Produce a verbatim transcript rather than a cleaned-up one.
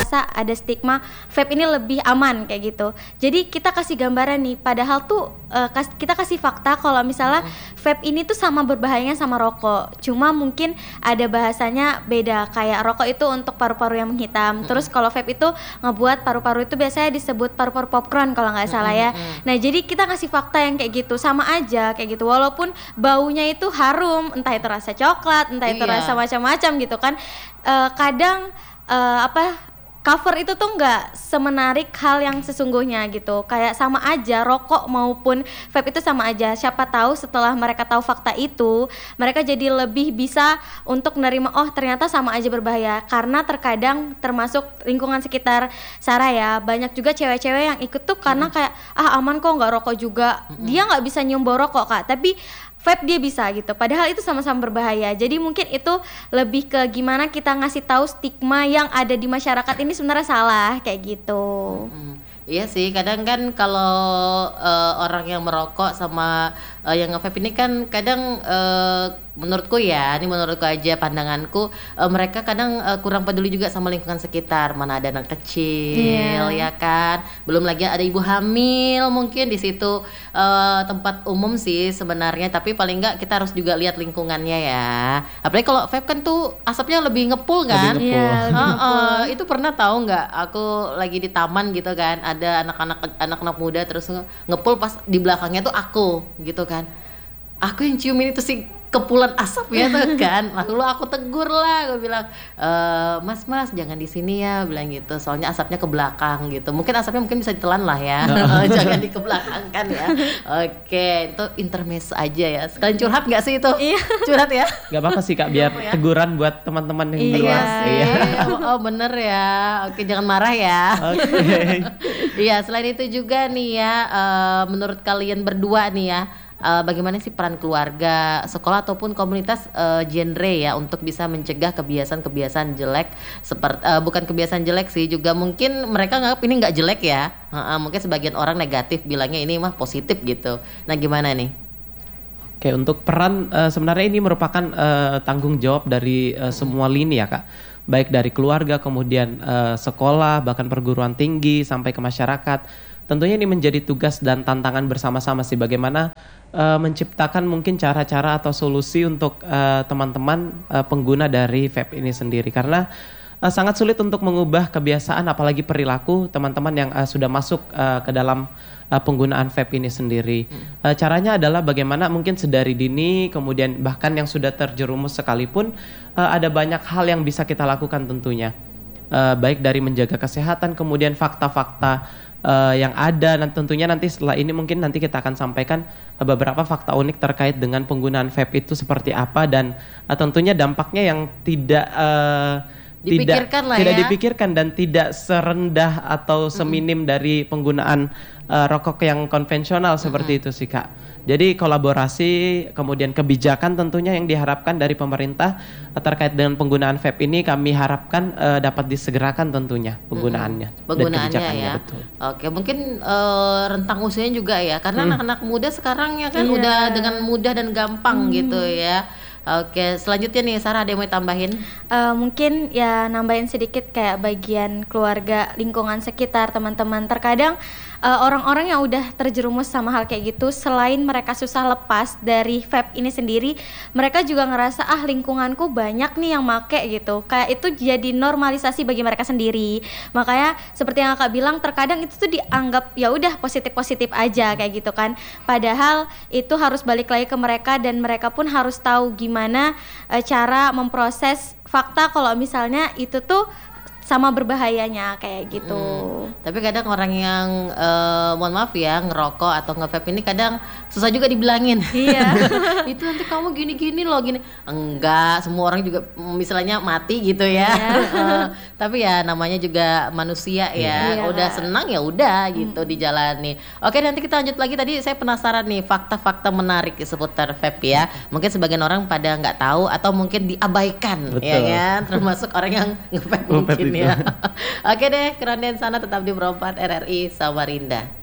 ngerasa ada stigma vape ini lebih aman kayak gitu. Jadi kita kasih gambaran nih, padahal tuh uh, kas- kita kasih fakta kalau misalnya hmm. vape ini tuh sama berbahayanya sama rokok. Cuma mungkin ada bahasanya beda, kayak rokok itu untuk paru-paru yang menghitam. Hmm. Terus kalau vape itu ngebuat paru-paru itu biasanya disebut paru-paru popcorn kalau nggak salah ya. Hmm. Nah jadi kita kasih fakta yang kayak gitu, sama aja kayak gitu. Walaupun baunya itu harum, entah itu rasa coklat, entah itu iya. rasa macam-macam gitu kan. Uh, kadang uh, apa cover itu tuh nggak semenarik hal yang sesungguhnya gitu. Kayak sama aja rokok maupun vape itu sama aja. Siapa tahu setelah mereka tahu fakta itu, mereka jadi lebih bisa untuk menerima, oh ternyata sama aja berbahaya. Karena terkadang termasuk lingkungan sekitar Sarah ya, banyak juga cewek-cewek yang ikut tuh karena kayak ah aman kok nggak rokok juga. Dia nggak bisa nyium bau rokok Kak, tapi vape dia bisa gitu, padahal itu sama-sama berbahaya. Jadi mungkin itu lebih ke gimana kita ngasih tahu stigma yang ada di masyarakat ini sebenarnya salah kayak gitu. Hmm, iya sih, kadang kan kalau uh, orang yang merokok sama uh, yang nge-vape ini kan kadang uh, menurutku ya, ini menurutku aja pandanganku, uh, mereka kadang uh, kurang peduli juga sama lingkungan sekitar. Mana ada anak kecil, yeah. ya kan. Belum lagi ada ibu hamil mungkin di situ uh, tempat umum sih sebenarnya. Tapi paling enggak kita harus juga lihat lingkungannya ya. Apalagi kalau vape kan tuh asapnya lebih ngepul kan. Lebih ngepul. Yeah, uh, uh, itu pernah tahu nggak? Aku lagi di taman gitu kan, ada anak-anak anak-anak muda terus nge- ngepul pas di belakangnya tuh aku gitu kan. Aku yang ciumin itu sih kepulan asapnya tuh kan. Lalu aku tegur lah, gue bilang e, mas mas jangan di sini ya, bilang gitu. Soalnya asapnya ke belakang gitu. Mungkin asapnya mungkin bisa ditelan lah ya. Jangan di ke belakang kan ya. Oke, itu intermezzo aja ya. Sekalian curhat nggak sih itu? Iya. Curhat ya? Gak apa-apa sih Kak, biar ya? Teguran buat teman-teman yang di Iya luar. Iya. Oh bener ya. Oke, jangan marah ya. Oke. Iya, selain itu juga nih ya, uh, menurut kalian berdua nih ya, Uh, bagaimana sih peran keluarga, sekolah ataupun komunitas uh, genre ya untuk bisa mencegah kebiasaan-kebiasaan jelek seperti uh, bukan kebiasaan jelek sih, juga mungkin mereka nganggap ini nggak jelek ya, uh, uh, mungkin sebagian orang negatif bilangnya ini mah positif gitu. Nah gimana nih? Oke, untuk peran uh, sebenarnya ini merupakan uh, tanggung jawab dari uh, semua lini ya Kak, baik dari keluarga, kemudian uh, sekolah, bahkan perguruan tinggi sampai ke masyarakat. Tentunya ini menjadi tugas dan tantangan bersama-sama sih, bagaimana uh, menciptakan mungkin cara-cara atau solusi untuk uh, teman-teman uh, pengguna dari vape ini sendiri, karena uh, sangat sulit untuk mengubah kebiasaan apalagi perilaku teman-teman yang uh, sudah masuk uh, ke dalam uh, penggunaan vape ini sendiri. Hmm. Uh, caranya adalah bagaimana mungkin sedari dini, kemudian bahkan yang sudah terjerumus sekalipun uh, ada banyak hal yang bisa kita lakukan tentunya, uh, baik dari menjaga kesehatan, kemudian fakta-fakta Uh, yang ada, dan tentunya nanti setelah ini mungkin nanti kita akan sampaikan uh, beberapa fakta unik terkait dengan penggunaan vape itu seperti apa, dan uh, tentunya dampaknya yang tidak uh, dipikirkan tidak, lah tidak ya. dipikirkan dan tidak serendah atau seminim mm-hmm. dari penggunaan uh, rokok yang konvensional seperti mm-hmm. itu sih Kak. Jadi kolaborasi kemudian kebijakan tentunya yang diharapkan dari pemerintah uh, terkait dengan penggunaan vape ini kami harapkan uh, dapat disegerakan tentunya penggunaannya. Mm-hmm. Penggunaannya ya. Betul. Oke, mungkin uh, rentang usianya juga ya, karena Hmm. anak-anak muda sekarang ya kan Iya. udah dengan mudah dan gampang Hmm. gitu ya. Oke, selanjutnya nih Sarah, ada yang mau tambahin? Uh, mungkin ya nambahin sedikit kayak bagian keluarga, lingkungan sekitar, teman-teman. Terkadang uh, orang-orang yang udah terjerumus sama hal kayak gitu, selain mereka susah lepas dari vape ini sendiri, mereka juga ngerasa ah lingkunganku banyak nih yang make gitu. Kayak itu jadi normalisasi bagi mereka sendiri. Makanya seperti yang Kakak bilang, terkadang itu tuh dianggap ya udah positif-positif aja kayak gitu kan. Padahal itu harus balik lagi ke mereka, dan mereka pun harus tahu gimana Gimana uh, cara memproses fakta kalau misalnya itu tuh sama berbahayanya kayak gitu. Hmm. Tapi kadang orang yang uh, mohon maaf ya ngerokok atau nge-vape ini kadang susah juga dibilangin. Iya. Itu nanti kamu gini-gini loh gini. Enggak, semua orang juga misalnya mati gitu ya. Iya. uh, tapi ya namanya juga manusia ya. Iya. Udah senang ya udah gitu hmm. dijalani. Oke, nanti kita lanjut lagi. Tadi saya penasaran nih fakta-fakta menarik seputar vape ya. Mungkin sebagian orang pada nggak tahu atau mungkin diabaikan. Betul. Ya kan, termasuk orang yang nge-vape mungkin itu. ya. Oke deh, kerendian sana tetap di Pro empat R R I Samarinda.